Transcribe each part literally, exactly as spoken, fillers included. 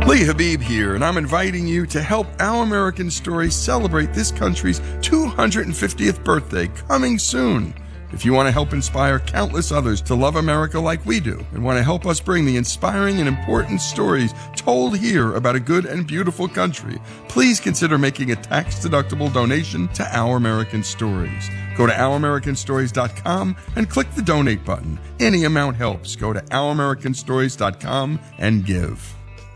Lee Habib here, and I'm inviting you to help Our American Story celebrate this country's two hundred fiftieth birthday coming soon. If you want to help inspire countless others to love America like we do, and want to help us bring the inspiring and important stories told here about a good and beautiful country, please consider making a tax-deductible donation to Our American Stories. Go to our american stories dot com and click the donate button. Any amount helps. Go to our american stories dot com and give.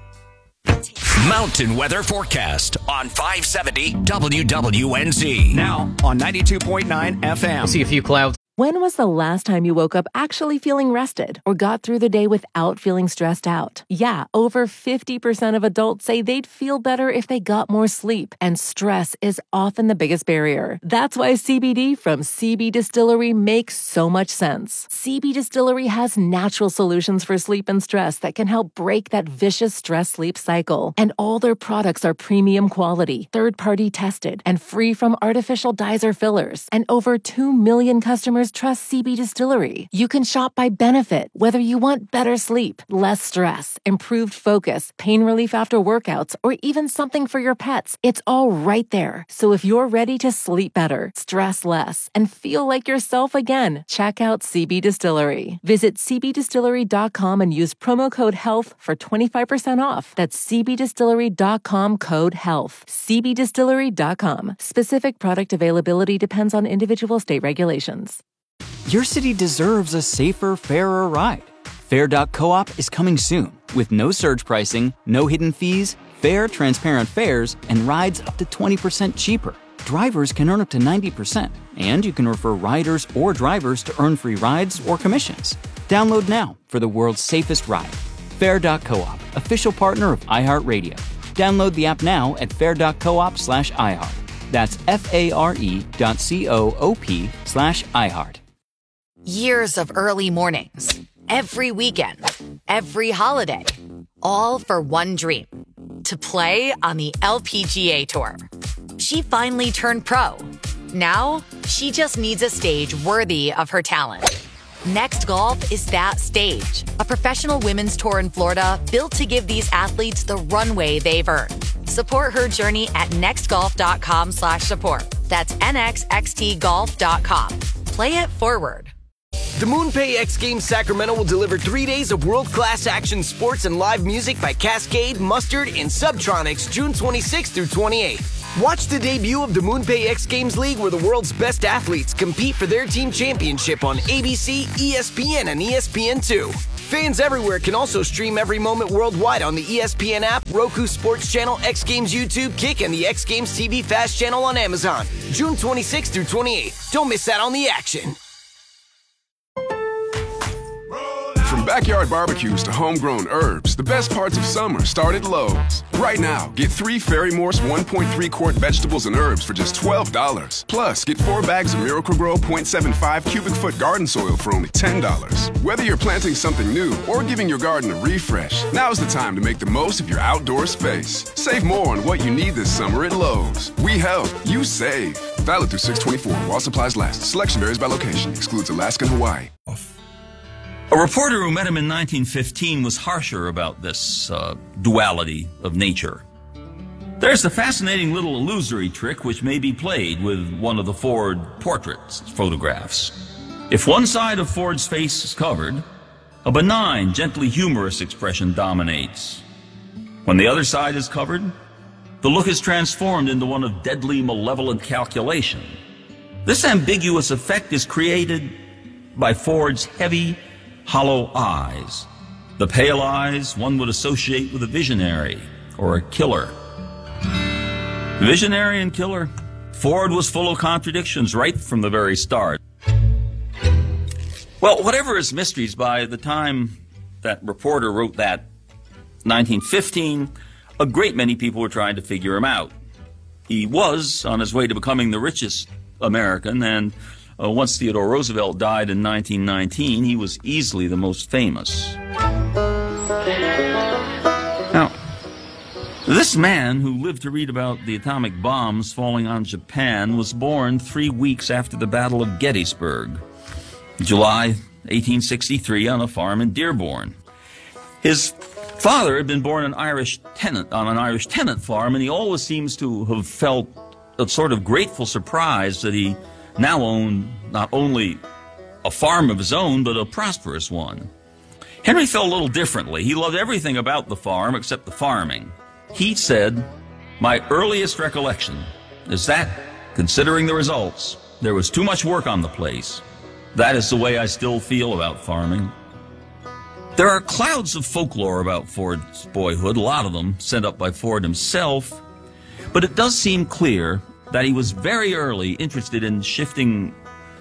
Mountain weather forecast on five seventy W W N Z. Now on ninety-two point nine F M. I see a few clouds. When was the last time you woke up actually feeling rested or got through the day without feeling stressed out? Yeah, over fifty percent of adults say they'd feel better if they got more sleep, and stress is often the biggest barrier. That's why C B D from C B Distillery makes so much sense. C B Distillery has natural solutions for sleep and stress that can help break that vicious stress-sleep cycle. And all their products are premium quality, third-party tested, and free from artificial dyes or fillers. And over two million customers trust C B Distillery. You can shop by benefit, whether you want better sleep, less stress, improved focus, pain relief after workouts, or even something for your pets. It's all right there. So if you're ready to sleep better, stress less, and feel like yourself again, check out C B Distillery. Visit c b distillery dot com and use promo code HEALTH for twenty-five percent off. That's c b distillery dot com code HEALTH. c b distillery dot com. Specific product availability depends on individual state regulations. Your city deserves a safer, fairer ride. Fair dot coop is coming soon with no surge pricing, no hidden fees, fair, transparent fares, and rides up to twenty percent cheaper. Drivers can earn up to ninety percent, and you can refer riders or drivers to earn free rides or commissions. Download now for the world's safest ride. Fair dot coop, official partner of iHeartRadio. Download the app now at fair dot coop slash iHeart. That's F-A-R-E dot C-O-O-P slash iHeart. Years of early mornings, every weekend, every holiday, all for one dream, to play on the L P G A Tour. She finally turned pro. Now, she just needs a stage worthy of her talent. Next Golf is that stage, a professional women's tour in Florida built to give these athletes the runway they've earned. Support her journey at nextgolf.com slash support. That's N X X T golf dot com. Play it forward. The MoonPay X Games Sacramento will deliver three days of world-class action sports and live music by Cascade, Mustard, and Subtronics June twenty-sixth through twenty-eighth. Watch the debut of the MoonPay X Games League, where the world's best athletes compete for their team championship on A B C, E S P N, and E S P N two. Fans everywhere can also stream every moment worldwide on the E S P N app, Roku Sports Channel, X Games YouTube, Kick, and the X Games T V Fast Channel on Amazon. June twenty-sixth through twenty-eighth. Don't miss out on the action. From backyard barbecues to homegrown herbs, the best parts of summer start at Lowe's. Right now, get three Fairy Morse one point three quart vegetables and herbs for just twelve dollars. Plus, get four bags of Miracle-Gro point seven five cubic foot garden soil for only ten dollars. Whether you're planting something new or giving your garden a refresh, now's the time to make the most of your outdoor space. Save more on what you need this summer at Lowe's. We help, you save. Valid through six twenty-four while supplies last. Selection varies by location. Excludes Alaska and Hawaii. A reporter who met him in nineteen fifteen was harsher about this uh, duality of nature. There's the fascinating little illusory trick which may be played with one of the Ford portraits photographs. If one side of Ford's face is covered, a benign, gently humorous expression dominates. When the other side is covered, the look is transformed into one of deadly, malevolent calculation. This ambiguous effect is created by Ford's heavy, hollow eyes. The pale eyes one would associate with a visionary or a killer. Visionary and killer. Ford was full of contradictions right from the very start. Well, whatever his mysteries, by the time that reporter wrote that nineteen fifteen, a great many people were trying to figure him out. He was on his way to becoming the richest American, and Uh, once Theodore Roosevelt died in nineteen nineteen, he was easily the most famous. Now, this man who lived to read about the atomic bombs falling on Japan was born three weeks after the Battle of Gettysburg, July eighteen sixty-three, on a farm in Dearborn. His Father had been born an Irish tenant on an Irish tenant farm, and he always seems to have felt a sort of grateful surprise that he now owned not only a farm of his own, but a prosperous one. Henry felt a little differently. He loved everything about the farm except the farming. He said, "My earliest recollection is that, considering the results, there was too much work on the place. That is the way I still feel about farming." There are clouds of folklore about Ford's boyhood, a lot of them sent up by Ford himself, but it does seem clear that he was very early interested in shifting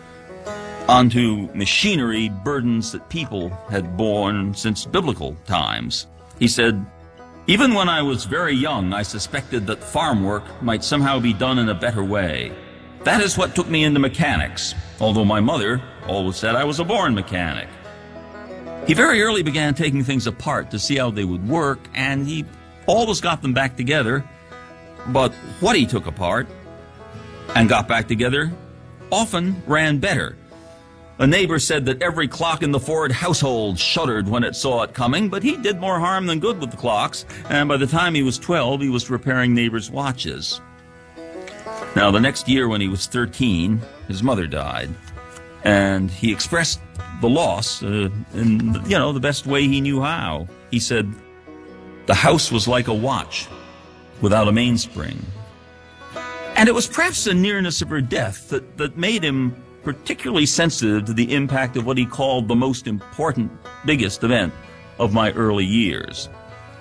onto machinery burdens that people had borne since biblical times. He said, "Even when I was very young, I suspected that farm work might somehow be done in a better way. That is what took me into mechanics, although my mother always said I was a born mechanic." He very early began taking things apart to see how they would work, and he always got them back together. But what he took apart and got back together often ran better. A neighbor said that every clock in the Ford household shuddered when it saw it coming, but he did more harm than good with the clocks, and by the time he was twelve, he was repairing neighbors' watches. Now, the next year when he was thirteen, his mother died, and he expressed the loss uh, in, you know, the best way he knew how. He said, "The house was like a watch without a mainspring." And it was perhaps the nearness of her death that, that made him particularly sensitive to the impact of what he called the most important, biggest event of my early years.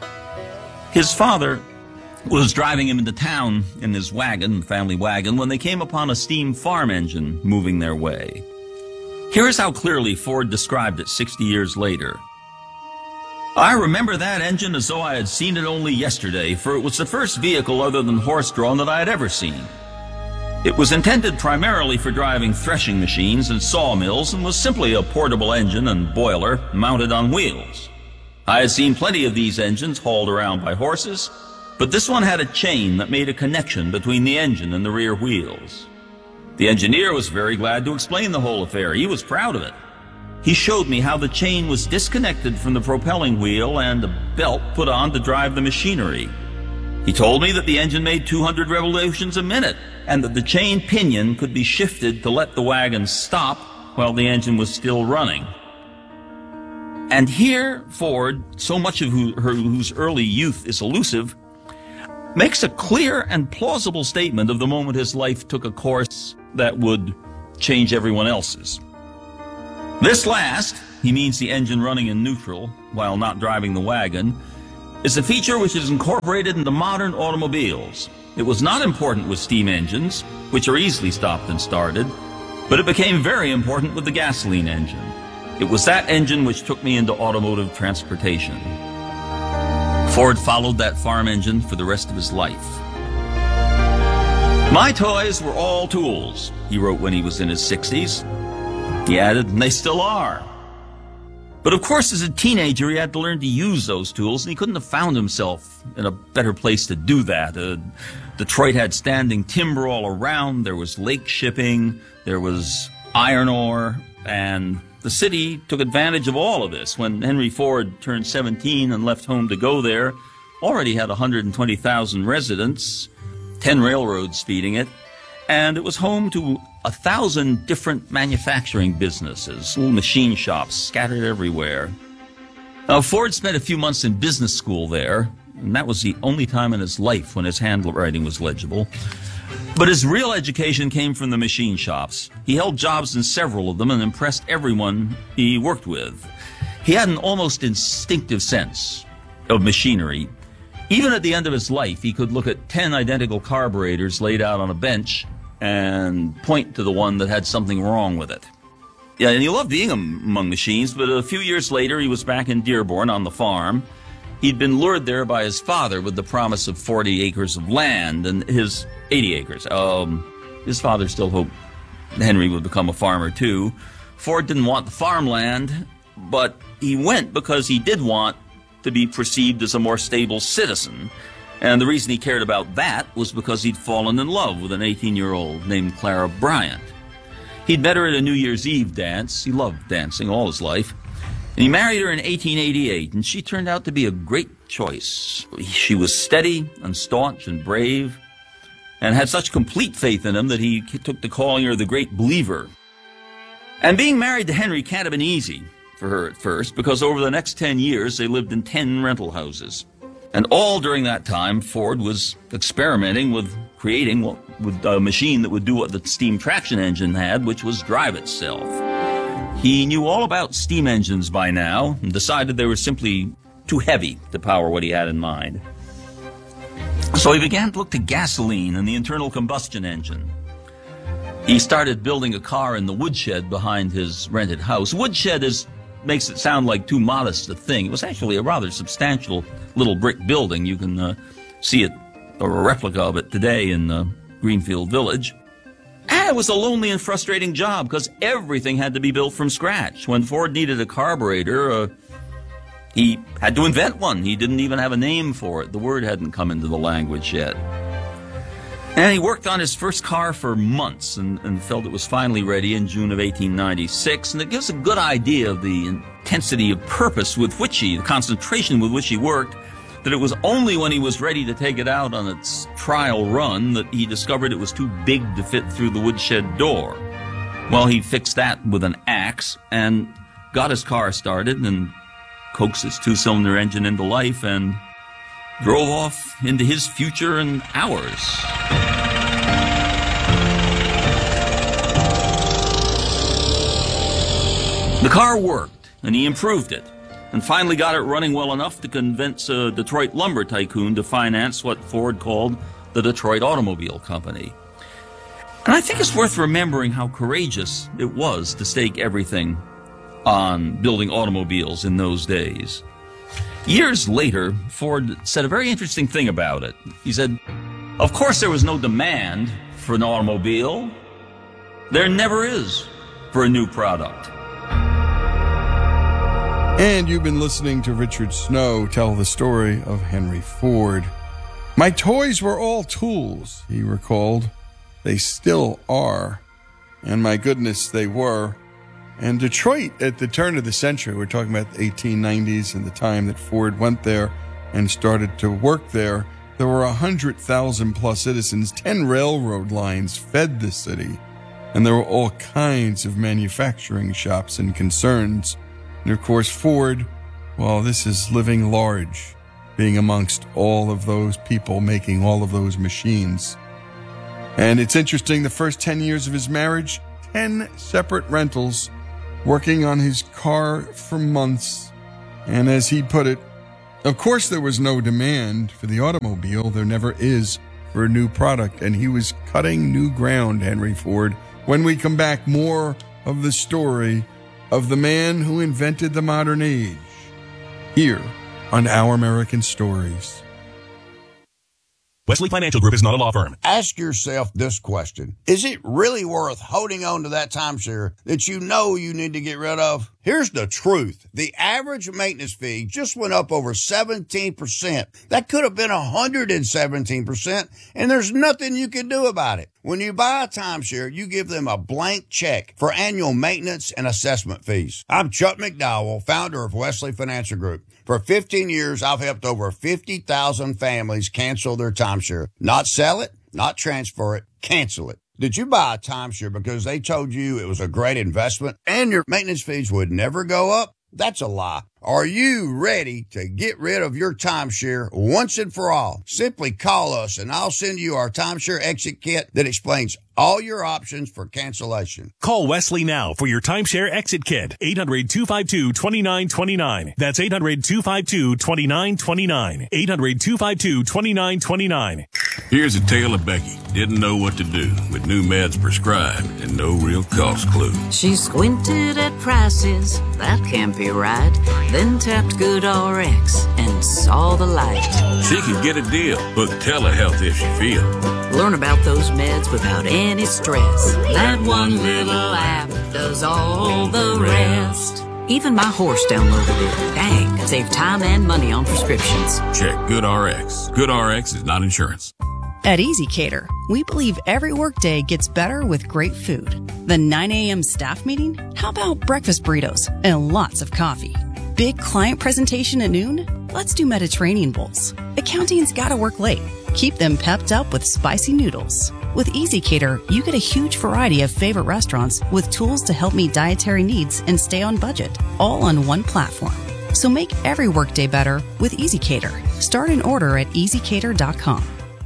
His father was driving him into town in his wagon, family wagon, when they came upon a steam farm engine moving their way. Here's how clearly Ford described it sixty years later. "I remember that engine as though I had seen it only yesterday, for it was the first vehicle other than horse-drawn that I had ever seen. It was intended primarily for driving threshing machines and sawmills and was simply a portable engine and boiler mounted on wheels. I had seen plenty of these engines hauled around by horses, but this one had a chain that made a connection between the engine and the rear wheels. The engineer was very glad to explain the whole affair. He was proud of it. He showed me how the chain was disconnected from the propelling wheel and a belt put on to drive the machinery. He told me that the engine made two hundred revolutions a minute and that the chain pinion could be shifted to let the wagon stop while the engine was still running." And here Ford, so much of who, her, whose early youth is elusive, makes a clear and plausible statement of the moment his life took a course that would change everyone else's. This last, he means the engine running in neutral while not driving the wagon, is a feature which is incorporated into modern automobiles. It was not important with steam engines, which are easily stopped and started, but it became very important with the gasoline engine. It was that engine which took me into automotive transportation. Ford followed that farm engine for the rest of his life. "My toys were all tools," he wrote when he was in his sixties. He added, "and they still are." But of course, as a teenager, he had to learn to use those tools, and he couldn't have found himself in a better place to do that. Uh, Detroit had standing timber all around, there was lake shipping, there was iron ore, and the city took advantage of all of this. When Henry Ford turned seventeen and left home to go there, already had one hundred twenty thousand residents, ten railroads feeding it, and it was home to a thousand different manufacturing businesses, little machine shops scattered everywhere. Now, Ford spent a few months in business school there, and that was the only time in his life when his handwriting was legible. But his real education came from the machine shops. He held jobs in several of them and impressed everyone he worked with. He had an almost instinctive sense of machinery. Even at the end of his life, he could look at ten identical carburetors laid out on a bench and point to the one that had something wrong with it. Yeah, and he loved being among machines, but a few years later, he was back in Dearborn on the farm. He'd been lured there by his father with the promise of forty acres of land and his eighty acres. Um, his father still hoped Henry would become a farmer, too. Ford didn't want the farmland, but he went because he did want to be perceived as a more stable citizen. And the reason he cared about that was because he'd fallen in love with an eighteen-year-old named Clara Bryant. He'd met her at a New Year's Eve dance. He loved dancing all his life. And he married her in eighteen eighty-eight, and she turned out to be a great choice. She was steady and staunch and brave, and had such complete faith in him that he took to calling her the Great Believer. And being married to Henry can't have been easy for her at first, because over the next ten years they lived in ten rental houses. And all during that time, Ford was experimenting with creating what, with a machine that would do what the steam traction engine had, which was drive itself. He knew all about steam engines by now and decided they were simply too heavy to power what he had in mind. So he began to look to gasoline and the internal combustion engine. He started building a car in the woodshed behind his rented house. Woodshed is makes it sound like too modest a thing. It was actually a rather substantial little brick building. You can uh, see it, or a replica of it today in uh, Greenfield Village. And it was a lonely and frustrating job because everything had to be built from scratch. When Ford needed a carburetor, uh, he had to invent one. He didn't even have a name for it. The word hadn't come into the language yet. And he worked on his first car for months and, and felt it was finally ready in June of eighteen ninety-six. And it gives a good idea of the intensity of purpose with which he, the concentration with which he worked, that it was only when he was ready to take it out on its trial run that he discovered it was too big to fit through the woodshed door. Well, he fixed that with an axe and got his car started and coaxed its two-cylinder engine into life and drove off into his future and ours. The car worked, and he improved it, and finally got it running well enough to convince a Detroit lumber tycoon to finance what Ford called the Detroit Automobile Company. And I think it's worth remembering how courageous it was to stake everything on building automobiles in those days. Years later, Ford said a very interesting thing about it. He said, "Of course there was no demand for an automobile. There never is for a new product." And you've been listening to Richard Snow tell the story of Henry Ford. "My toys were all tools," he recalled. "They still are. And my goodness, they were." And Detroit at the turn of the century, we're talking about the eighteen nineties and the time that Ford went there and started to work there, there were one hundred thousand plus citizens. ten railroad lines fed the city. And there were all kinds of manufacturing shops and concerns. And of course, Ford, well, this is living large, being amongst all of those people making all of those machines. And it's interesting, the first ten years of his marriage, ten separate rentals, working on his car for months. And as he put it, of course there was no demand for the automobile. There never is for a new product. And he was cutting new ground, Henry Ford. When we come back, more of the story of the man who invented the modern age, here on Our American Stories. Wesley Financial Group is not a law firm. Ask yourself this question. Is it really worth holding on to that timeshare that you know you need to get rid of? Here's the truth. The average maintenance fee just went up over seventeen percent. That could have been one hundred seventeen percent, and there's nothing you can do about it. When you buy a timeshare, you give them a blank check for annual maintenance and assessment fees. I'm Chuck McDowell, founder of Wesley Financial Group. For fifteen years, I've helped over fifty thousand families cancel their timeshare. Not sell it, not transfer it, cancel it. Did you buy a timeshare because they told you it was a great investment and your maintenance fees would never go up? That's a lie. Are you ready to get rid of your timeshare once and for all? Simply call us and I'll send you our timeshare exit kit that explains all your options for cancellation. Call Wesley now for your timeshare exit kit. eight hundred, two five two, two nine two nine. That's eight hundred, two five two, two nine two nine. eight hundred, two five two, two nine two nine. Here's a tale of Becky. Didn't know what to do with new meds prescribed and no real cost clue. She squinted at prices, that can't be right. Then tapped GoodRx and saw the light. She could get a deal. Book telehealth if she feel. Learn about those meds without any stress. That one little app does all the rest. Even my horse downloaded it. Dang, save time and money on prescriptions. Check GoodRx. GoodRx is not insurance. At EasyCater, we believe every workday gets better with great food. The nine a.m. staff meeting? How about breakfast burritos and lots of coffee? Big client presentation at noon? Let's do Mediterranean bowls. Accounting's gotta work late. Keep them pepped up with spicy noodles. With EasyCater, you get a huge variety of favorite restaurants with tools to help meet dietary needs and stay on budget, all on one platform. So make every workday better with EasyCater. Start an order at easy cater dot com.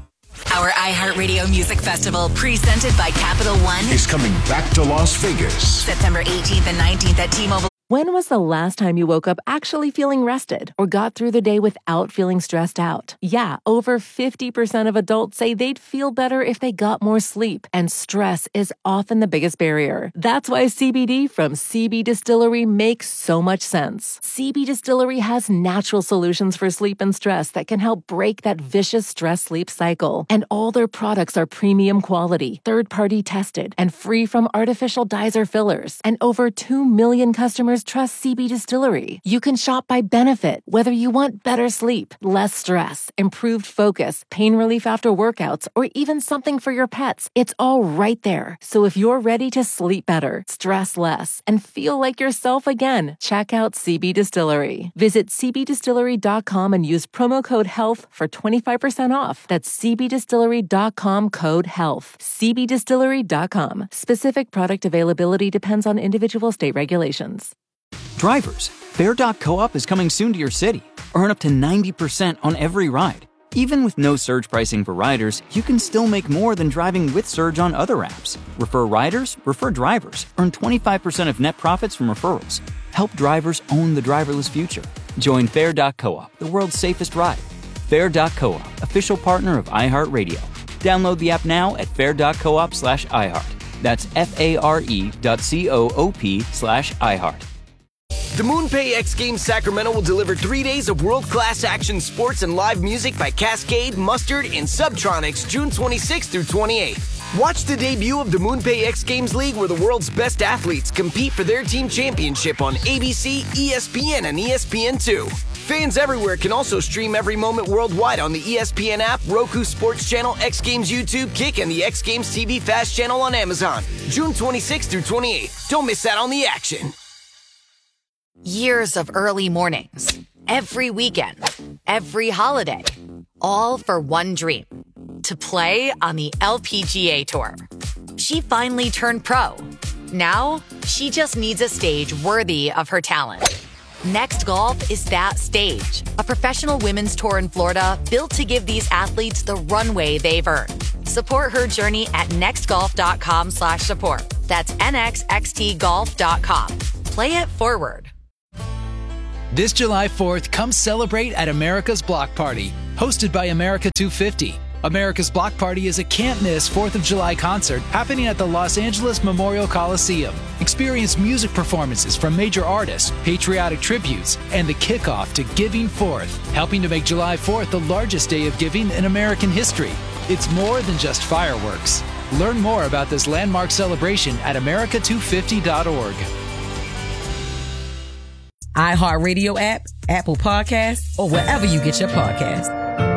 Our iHeartRadio Music Festival, presented by Capital One, is coming back to Las Vegas. September eighteenth and nineteenth at T-Mobile. When was the last time you woke up actually feeling rested or got through the day without feeling stressed out? Yeah, over fifty percent of adults say they'd feel better if they got more sleep, and stress is often the biggest barrier. That's why C B D from C B Distillery makes so much sense. C B Distillery has natural solutions for sleep and stress that can help break that vicious stress-sleep cycle. And all their products are premium quality, third-party tested, and free from artificial dyes or fillers. And over two million customers trust C B Distillery. You can shop by benefit, whether you want better sleep, less stress, improved focus, pain relief after workouts, or even something for your pets. It's all right there. So if you're ready to sleep better, stress less, and feel like yourself again, check out C B Distillery. Visit c b distillery dot com and use promo code HEALTH for twenty-five percent off. That's c b distillery dot com code HEALTH. c b distillery dot com. Specific product availability depends on individual state regulations. Drivers, Fare dot coop is coming soon to your city. Earn up to ninety percent on every ride. Even with no surge pricing for riders, you can still make more than driving with Surge on other apps. Refer riders, refer drivers. Earn twenty-five percent of net profits from referrals. Help drivers own the driverless future. Join Fare dot coop, the world's safest ride. Fare dot coop, official partner of iHeartRadio. Download the app now at fare dot coop slash iHeart. That's F-A-R-E dot C-O-O-P slash iHeart. The MoonPay X Games Sacramento will deliver three days of world-class action sports and live music by Cascade, Mustard, and Subtronics June twenty-sixth through twenty-eighth. Watch the debut of the MoonPay X Games League, where the world's best athletes compete for their team championship on A B C, E S P N, and E S P N two. Fans everywhere can also stream every moment worldwide on the E S P N app, Roku Sports Channel, X Games YouTube, Kick, and the X Games T V Fast Channel on Amazon. June twenty-sixth through twenty-eighth. Don't miss out on the action. Years of early mornings, every weekend, every holiday, all for one dream, to play on the L P G A Tour. She finally turned pro. Now, she just needs a stage worthy of her talent. Next Golf is that stage, a professional women's tour in Florida built to give these athletes the runway they've earned. Support her journey at nextgolf.com slash support. That's N X X T golf dot com. Play it forward. This July fourth, come celebrate at America's Block Party, hosted by America two fifty. America's Block Party is a can't-miss fourth of July concert happening at the Los Angeles Memorial Coliseum. Experience music performances from major artists, patriotic tributes, and the kickoff to Giving Fourth, helping to make July fourth the largest day of giving in American history. It's more than just fireworks. Learn more about this landmark celebration at america two fifty dot org. iHeartRadio app, Apple Podcasts, or wherever you get your podcasts.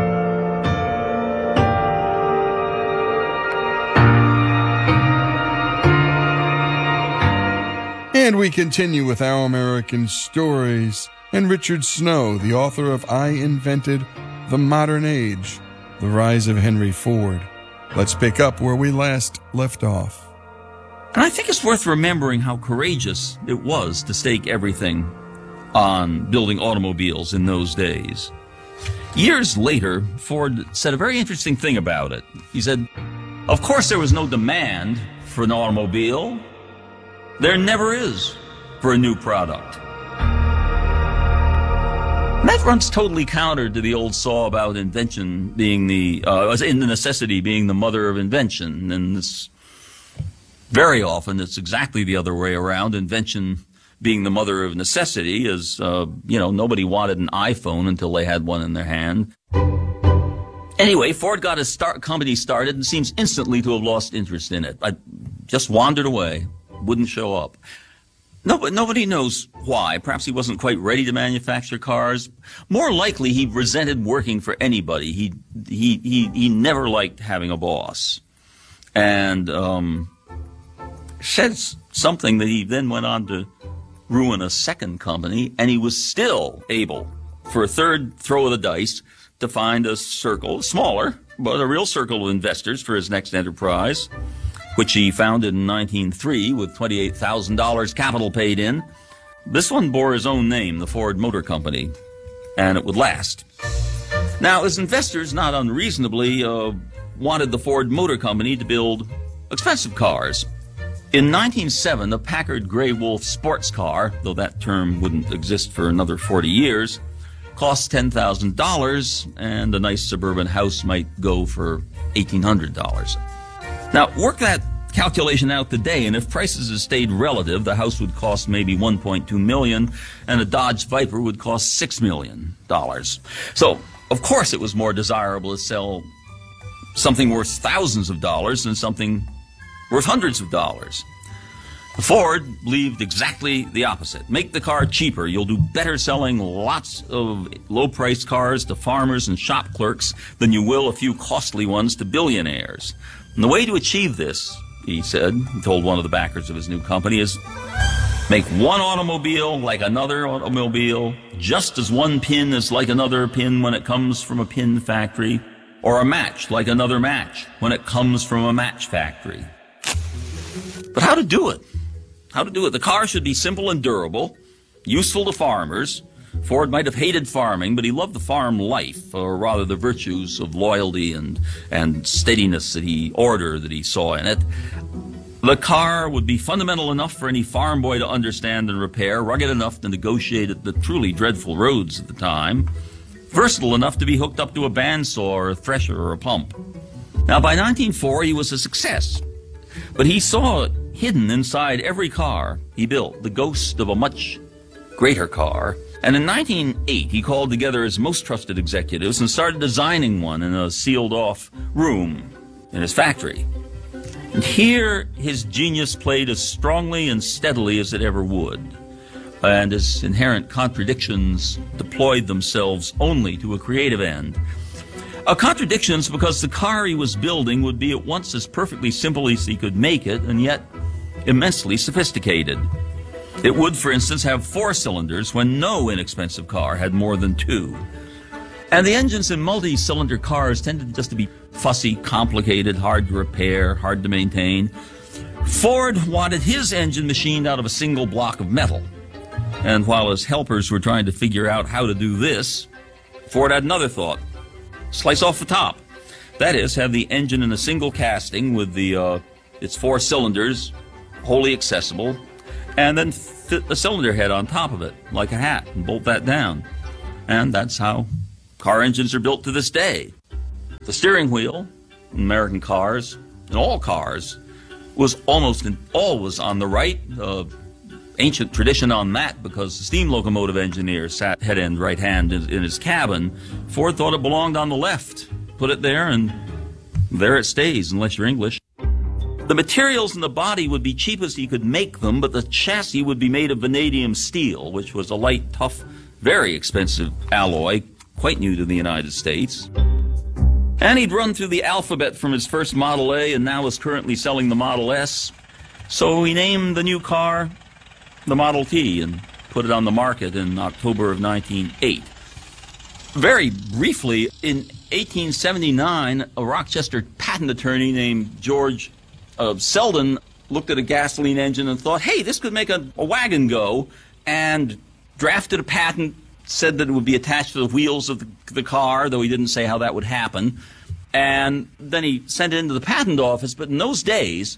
And we continue with Our American Stories. And Richard Snow, the author of I Invented the Modern Age, The Rise of Henry Ford. Let's pick up where we last left off. And I think it's worth remembering how courageous it was to stake everything on building automobiles in those days. Years later, Ford said a very interesting thing about it. He said, of course there was no demand for an automobile. There never is for a new product. And that runs totally counter to the old saw about invention being the, uh, in the necessity being the mother of invention. And it's very often it's exactly the other way around. Invention being the mother of necessity is, uh, you know, nobody wanted an iPhone until they had one in their hand. Anyway, Ford got his start, company started and seems instantly to have lost interest in it. I just wandered away, wouldn't show up. No, but nobody knows why. Perhaps he wasn't quite ready to manufacture cars. More likely, he resented working for anybody. He he he he never liked having a boss, and um, said something that he then went on to ruin a second company, and he was still able, for a third throw of the dice, to find a circle, smaller, but a real circle of investors for his next enterprise, which he founded in nineteen oh three with twenty-eight thousand dollars capital paid in. This one bore his own name, the Ford Motor Company, and it would last. Now, his investors, not unreasonably, uh, wanted the Ford Motor Company to build expensive cars. In nineteen oh seven, the Packard Grey Wolf sports car, though that term wouldn't exist for another forty years, cost ten thousand dollars, and a nice suburban house might go for eighteen hundred dollars. Now, work that calculation out today, and if prices had stayed relative, the house would cost maybe one point two million dollars, and a Dodge Viper would cost six million dollars. So, of course, it was more desirable to sell something worth thousands of dollars than something worth hundreds of dollars. Ford believed exactly the opposite. Make the car cheaper. You'll do better selling lots of low-priced cars to farmers and shop clerks than you will a few costly ones to billionaires. And the way to achieve this, he said, he told one of the backers of his new company, is make one automobile like another automobile, just as one pin is like another pin when it comes from a pin factory, or a match like another match when it comes from a match factory. But how to do it? How to do it? The car should be simple and durable, useful to farmers. Ford might have hated farming, but he loved the farm life, or rather the virtues of loyalty and, and steadiness that he, order that he saw in it. The car would be fundamental enough for any farm boy to understand and repair, rugged enough to negotiate at the truly dreadful roads at the time, versatile enough to be hooked up to a bandsaw or a thresher or a pump. Now, by nineteen oh four, he was a success, but he saw hidden inside every car he built the ghost of a much greater car. And in nineteen oh eight, he called together his most trusted executives and started designing one in a sealed-off room in his factory. And here, his genius played as strongly and steadily as it ever would, and his inherent contradictions deployed themselves only to a creative end. Uh, contradictions because the car he was building would be at once as perfectly simple as he could make it, and yet immensely sophisticated. It would, for instance, have four cylinders when no inexpensive car had more than two. And the engines in multi-cylinder cars tended just to be fussy, complicated, hard to repair, hard to maintain. Ford wanted his engine machined out of a single block of metal. And while his helpers were trying to figure out how to do this, Ford had another thought. Slice off the top. That is, have the engine in a single casting with the uh, its four cylinders wholly accessible, and then fit a cylinder head on top of it, like a hat, and bolt that down. And that's how car engines are built to this day. The steering wheel in American cars, in all cars, was almost in, always on the right. Uh, ancient tradition on that, because the steam locomotive engineer sat head-end right hand in, in his cabin. Ford thought it belonged on the left. Put it there, and there it stays, unless you're English. The materials in the body would be cheap as he could make them, but the chassis would be made of vanadium steel, which was a light, tough, very expensive alloy, quite new to the United States. And he'd run through the alphabet from his first Model A and now is currently selling the Model S. So he named the new car the Model T and put it on the market in October of nineteen oh eight. Very briefly, in eighteen seventy-nine, a Rochester patent attorney named George uh, Selden looked at a gasoline engine and thought, hey, this could make a, a wagon go, and drafted a patent, said that it would be attached to the wheels of the, the car, though he didn't say how that would happen. And then he sent it into the patent office. But in those days,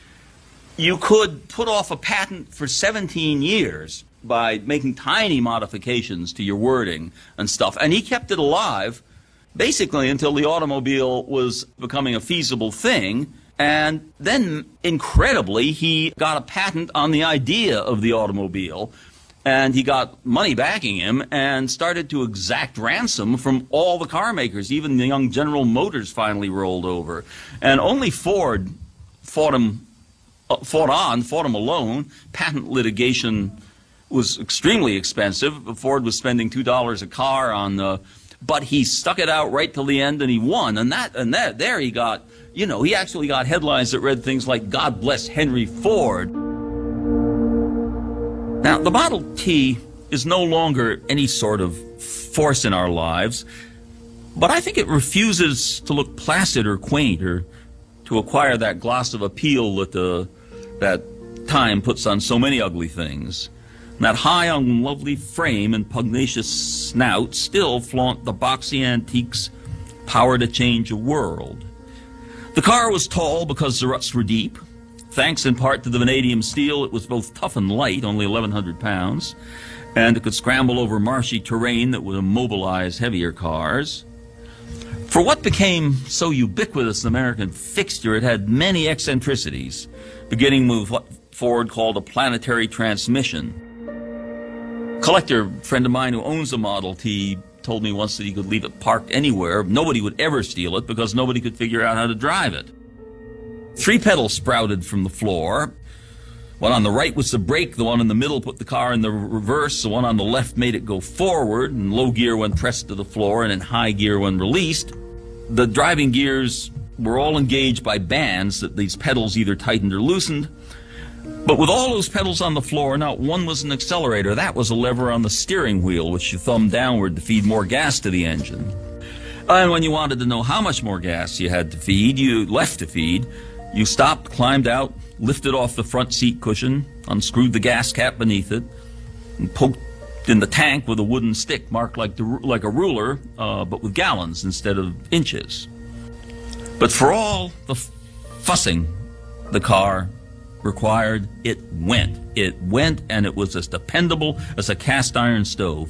you could put off a patent for seventeen years by making tiny modifications to your wording and stuff. And he kept it alive basically until the automobile was becoming a feasible thing. And then, incredibly, he got a patent on the idea of the automobile. And he got money backing him and started to exact ransom from all the car makers. Even the young General Motors finally rolled over. And only Ford fought him fought on, fought him alone. Patent litigation was extremely expensive. Ford was spending two dollars a car on the, but he stuck it out right till the end and he won. And that, and that, there he got, you know, he actually got headlines that read things like, God bless Henry Ford. Now, the Model T is no longer any sort of force in our lives, but I think it refuses to look placid or quaint or to acquire that gloss of appeal that the, that time puts on so many ugly things. And that high on lovely frame and pugnacious snout still flaunt the boxy antiques, power to change a world. The car was tall because the ruts were deep. Thanks in part to the vanadium steel, it was both tough and light, only eleven hundred pounds, and it could scramble over marshy terrain that would immobilize heavier cars. For what became so ubiquitous an American fixture, it had many eccentricities, beginning with what Ford called a planetary transmission. A collector friend of mine who owns a Model T told me once that he could leave it parked anywhere. Nobody would ever steal it because nobody could figure out how to drive it. Three pedals sprouted from the floor. One on the right was the brake, the one in the middle put the car in the reverse, the one on the left made it go forward, in low gear when pressed to the floor and in high gear when released. The driving gears were all engaged by bands that these pedals either tightened or loosened. But with all those pedals on the floor, not one was an accelerator. That was a lever on the steering wheel, which you thumbed downward to feed more gas to the engine. And when you wanted to know how much more gas you had to feed, you left to feed, you stopped, climbed out, lifted off the front seat cushion, unscrewed the gas cap beneath it, and poked in the tank with a wooden stick marked like, the, like a ruler, uh, but with gallons instead of inches. But for all the f- fussing the car required, it went. It went, and it was as dependable as a cast iron stove.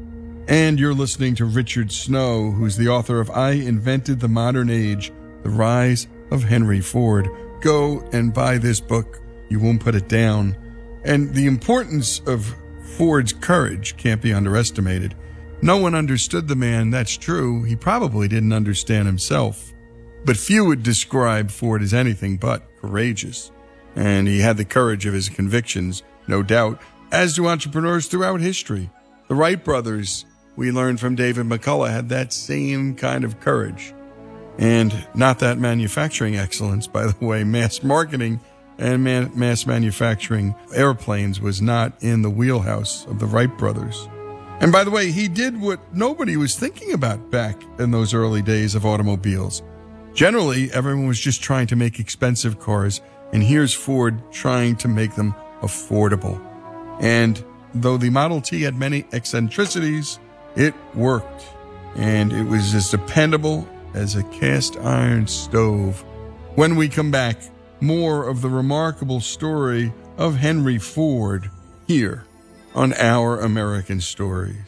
And you're listening to Richard Snow, who's the author of I Invented the Modern Age, The Rise of Henry Ford. Go and buy this book. You won't put it down. And the importance of Ford's courage can't be underestimated. No one understood the man, that's true. He probably didn't understand himself. But few would describe Ford as anything but courageous. And he had the courage of his convictions, no doubt, as do entrepreneurs throughout history. The Wright brothers, we learned from David McCullough, had that same kind of courage. And not that manufacturing excellence, by the way. Mass marketing and man- mass manufacturing airplanes was not in the wheelhouse of the Wright brothers. And by the way, he did what nobody was thinking about back in those early days of automobiles. Generally, everyone was just trying to make expensive cars, and here's Ford trying to make them affordable. And though the Model T had many eccentricities, it worked. And it was as dependable as a cast iron stove. When we come back, more of the remarkable story of Henry Ford here on Our American Stories.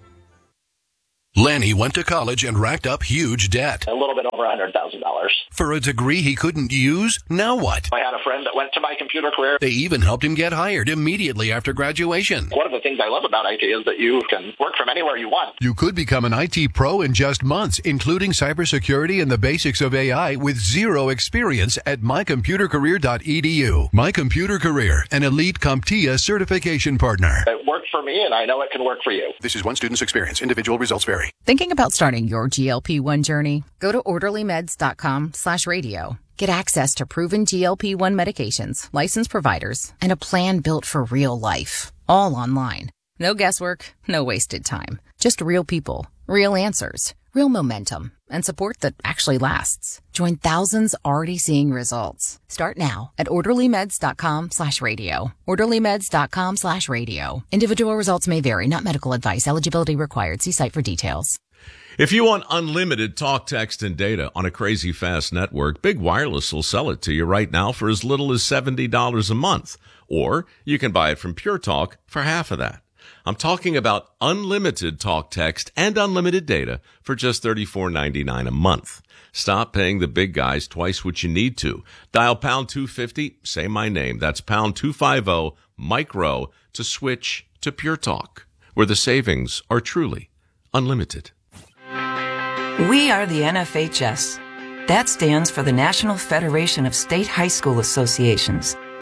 Lanny went to college and racked up huge debt. A little bit over one hundred thousand dollars. For a degree he couldn't use? Now what? I had a friend that went to My Computer Career. They even helped him get hired immediately after graduation. One of the things I love about I T is that you can work from anywhere you want. You could become an I T pro in just months, including cybersecurity and the basics of A I with zero experience at my computer career dot e d u. My Computer Career, an elite CompTIA certification partner. It worked for me, and I know it can work for you. This is one student's experience. Individual results vary. Thinking about starting your G L P one journey? Go to orderly meds dot com slash radio. Get access to proven G L P one medications, licensed providers, and a plan built for real life. All online. No guesswork, no wasted time. Just real people, real answers, real momentum, and support that actually lasts. Join thousands already seeing results. Start now at orderly meds dot com slash radio. orderly meds dot com slash radio. Individual results may vary, not medical advice. Eligibility required. See site for details. If you want unlimited talk, text, and data on a crazy fast network, Big Wireless will sell it to you right now for as little as seventy dollars a month. Or you can buy it from Pure Talk for half of that. I'm talking about unlimited talk, text, and unlimited data for just thirty-four ninety-nine a month. Stop paying the big guys twice what you need to. Dial pound two fifty, say my name. That's pound two fifty, micro, to switch to Pure Talk, where the savings are truly unlimited. We are the N F H S. That stands for the National Federation of State High School Associations.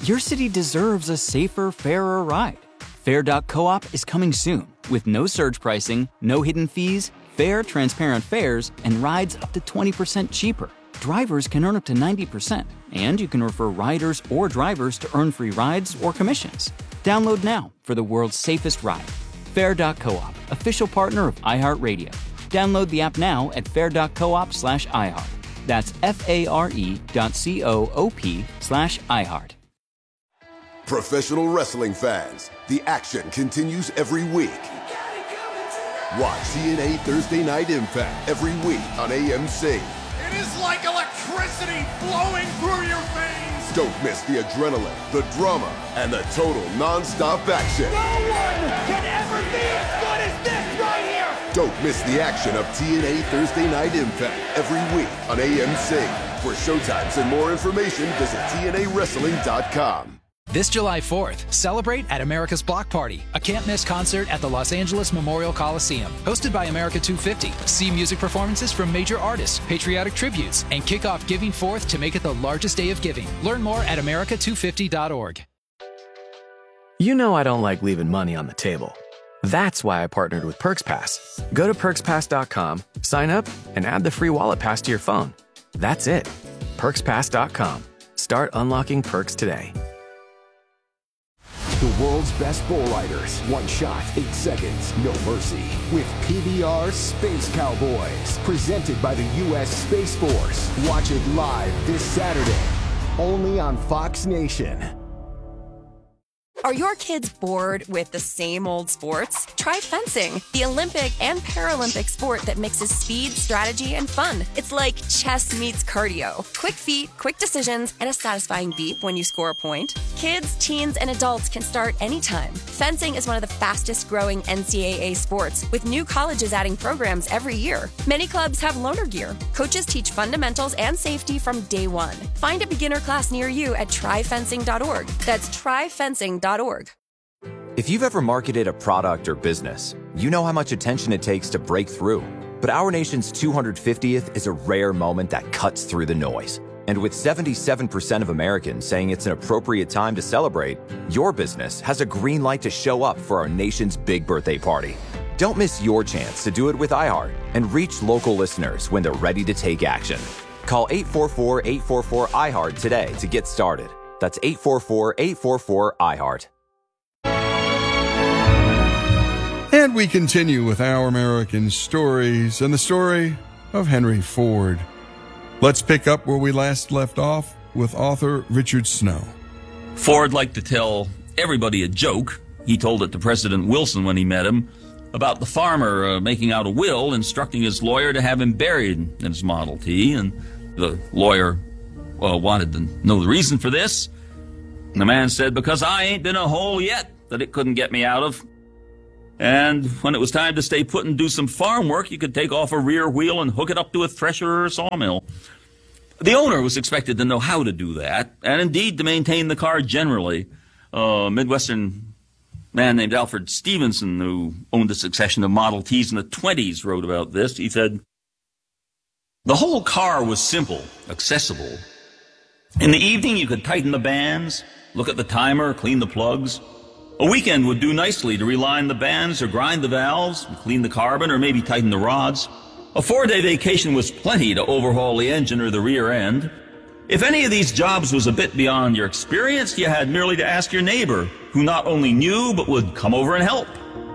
Your city deserves a safer, fairer ride. Fair dot coop is coming soon with no surge pricing, no hidden fees, fair, transparent fares, and rides up to twenty percent cheaper. Drivers can earn up to ninety percent, and you can refer riders or drivers to earn free rides or commissions. Download now for the world's safest ride. Fair dot coop, official partner of iHeartRadio. Download the app now at fair dot coop slash iHeart. That's F-A-R-E dot C-O-O-P slash iHeart. Professional wrestling fans, the action continues every week. Watch T N A Thursday Night Impact every week on A M C. It is like electricity flowing through your veins. Don't miss the adrenaline, the drama, and the total non-stop action. No one can ever be as good as this right here. Don't miss the action of T N A Thursday Night Impact every week on A M C. For showtimes and more information, visit T N A wrestling dot com. This July fourth, celebrate at America's Block Party, a can't-miss concert at the Los Angeles Memorial Coliseum. Hosted by America two fifty. See music performances from major artists, patriotic tributes, and kick off Giving Fourth to make it the largest day of giving. Learn more at America two fifty dot org. You know I don't like leaving money on the table. That's why I partnered with PerksPass. Go to perks pass dot com, sign up, and add the free wallet pass to your phone. That's it. perks pass dot com. Start unlocking perks today. The world's best bull riders. One shot, eight seconds, no mercy. With P B R Space Cowboys. Presented by the U S Space Force. Watch it live this Saturday. Only on Fox Nation. Are your kids bored with the same old sports? Try fencing, the Olympic and Paralympic sport that mixes speed, strategy, and fun. It's like chess meets cardio. Quick feet, quick decisions, and a satisfying beep when you score a point. Kids, teens, and adults can start anytime. Fencing is one of the fastest growing N C double A sports, with new colleges adding programs every year. Many clubs have loaner gear. Coaches teach fundamentals and safety from day one. Find a beginner class near you at try fencing dot org. That's try fencing dot org. If you've ever marketed a product or business, you know how much attention it takes to break through. But our nation's two hundred fiftieth is a rare moment that cuts through the noise. And with seventy-seven percent of Americans saying it's an appropriate time to celebrate, your business has a green light to show up for our nation's big birthday party. Don't miss your chance to do it with iHeart and reach local listeners when they're ready to take action. Call eight four four, eight four four, iHeart today to get started. That's eight four four, eight four four, iHeart. And we continue with Our American Stories and the story of Henry Ford. Let's pick up where we last left off with author Richard Snow. Ford liked to tell everybody a joke. He told it to President Wilson when he met him about the farmer uh, making out a will, instructing his lawyer to have him buried in his Model T. And the lawyer well, wanted to know the reason for this. And the man said, because I ain't been a hole yet that it couldn't get me out of. And when it was time to stay put and do some farm work, you could take off a rear wheel and hook it up to a thresher or a sawmill. The owner was expected to know how to do that, and indeed to maintain the car generally. A Midwestern man named Alfred Stevenson, who owned a succession of Model Ts in the twenties, wrote about this. He said, the whole car was simple, accessible. In the evening, you could tighten the bands, look at the timer, clean the plugs. A weekend would do nicely to reline the bands or grind the valves, clean the carbon, or maybe tighten the rods. A four-day vacation was plenty to overhaul the engine or the rear end. If any of these jobs was a bit beyond your experience, you had merely to ask your neighbor, who not only knew but would come over and help.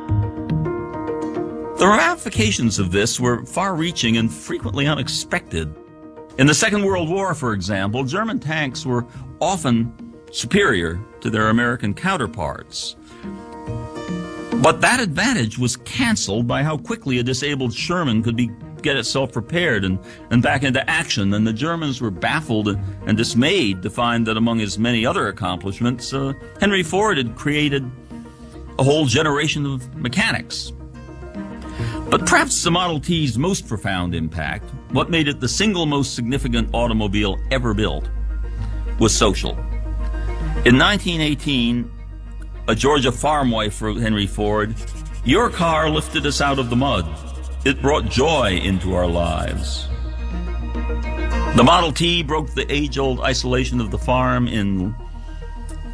The ramifications of this were far-reaching and frequently unexpected. In the Second World War, for example, German tanks were often superior to their American counterparts. But that advantage was canceled by how quickly a disabled Sherman could be, get itself repaired and, and back into action, and the Germans were baffled and dismayed to find that among his many other accomplishments, uh, Henry Ford had created a whole generation of mechanics. But perhaps the Model T's most profound impact, what made it the single most significant automobile ever built, was social. In nineteen eighteen, a Georgia farm wife wrote Henry Ford, your car lifted us out of the mud. It brought joy into our lives. The Model T broke the age-old isolation of the farm in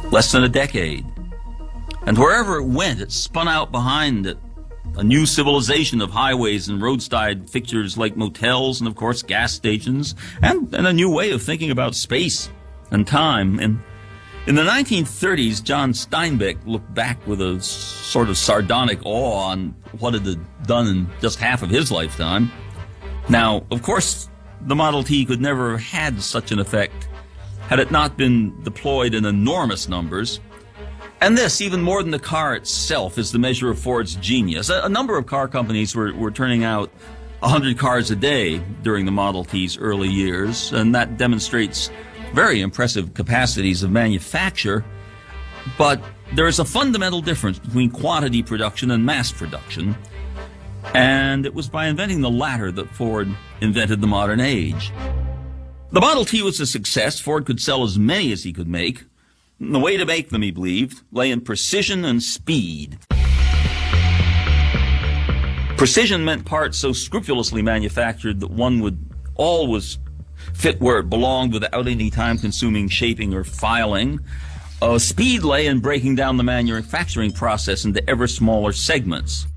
less than a decade. And wherever it went, it spun out behind it a new civilization of highways and roadside fixtures like motels and, of course, gas stations, and, and a new way of thinking about space and time. And in the nineteen thirties, John Steinbeck looked back with a sort of sardonic awe on what it had done in just half of his lifetime. Now, of course, the Model T could never have had such an effect had it not been deployed in enormous numbers. And this, even more than the car itself, is the measure of Ford's genius. A, a number of car companies were, were turning out one hundred cars a day during the Model T's early years, and that demonstrates very impressive capacities of manufacture. But there is a fundamental difference between quantity production and mass production, and it was by inventing the latter that Ford invented the modern age. The Model T was a success. Ford could sell as many as he could make. The way to make them, he believed, lay in precision and speed. Precision meant parts so scrupulously manufactured that one would always fit where it belonged without any time-consuming shaping or filing. Uh, speed lay in breaking down the manufacturing process into ever smaller segments.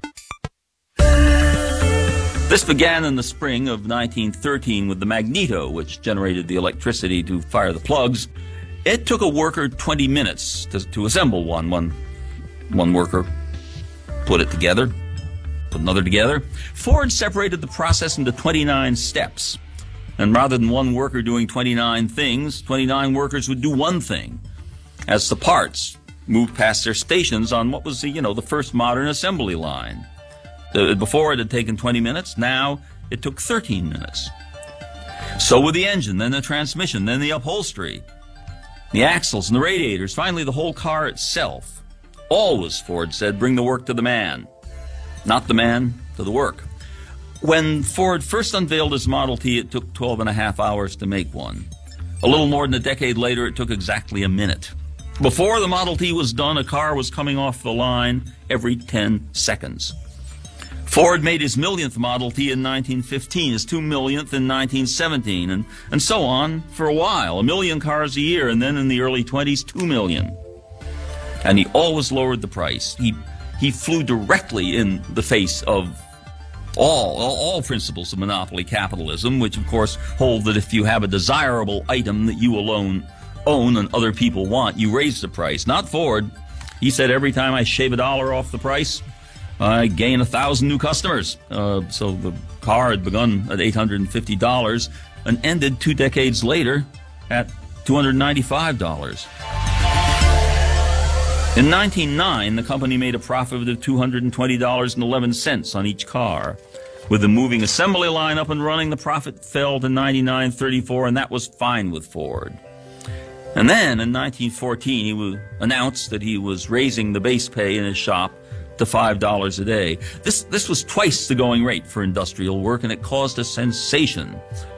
This began in the spring of nineteen thirteen with the magneto, which generated the electricity to fire the plugs. It took a worker twenty minutes to, to assemble one. one. One worker put it together, put another together. Ford separated the process into twenty-nine steps. And rather than one worker doing twenty-nine things, twenty-nine workers would do one thing. As the parts moved past their stations on what was the, you know, the first modern assembly line. Uh, before it had taken twenty minutes, now it took thirteen minutes. So with the engine, then the transmission, then the upholstery, the axles and the radiators, finally the whole car itself. Always, Ford said, bring the work to the man, not the man to the work. When Ford first unveiled his Model T, it took twelve and a half hours to make one. A little more than a decade later, it took exactly a minute. Before the Model T was done, a car was coming off the line every ten seconds. Ford made his millionth Model T in nineteen fifteen, his two millionth in nineteen seventeen, and, and so on for a while. A million cars a year, and then in the early twenties, two million. And he always lowered the price. He, he flew directly in the face of all, all, all principles of monopoly capitalism, which of course hold that if you have a desirable item that you alone own and other people want, you raise the price. Not Ford. He said every time I shave a dollar off the price, I gain a thousand new customers. Uh, so the car had begun at eight hundred fifty dollars and ended two decades later at two hundred ninety-five dollars. In nineteen oh nine, the company made a profit of two hundred twenty dollars and eleven cents on each car. With the moving assembly line up and running, the profit fell to ninety-nine thirty-four, and that was fine with Ford. And then in nineteen fourteen, he was announced that he was raising the base pay in his shop to five dollars a day. This, this was twice the going rate for industrial work, and it caused a sensation.